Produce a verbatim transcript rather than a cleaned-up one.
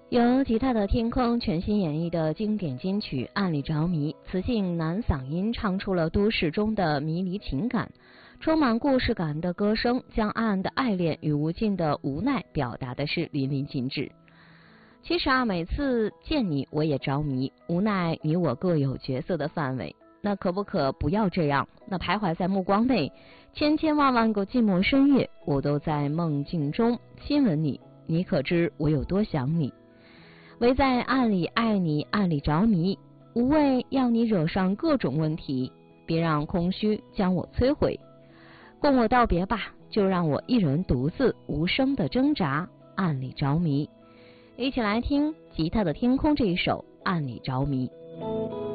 由吉他的天空全新演绎的经典金曲《暗里着迷》，磁性男嗓音唱出了都市中的迷离情感，充满故事感的歌声将暗暗的爱恋与无尽的无奈表达的是淋漓尽致。其实啊，每次见你我也着迷，无奈你我各有角色的范围，那可不可不要这样？那徘徊在目光内，千千万万个寂寞深夜，我都在梦境中亲吻你，你可知我有多想你？唯在暗里爱你，暗里着迷，无谓要你惹上各种问题，别让空虚将我摧毁。共我道别吧，就让我一人独自无声的挣扎，暗里着迷。一起来听吉他的天空这一首《暗里着迷》。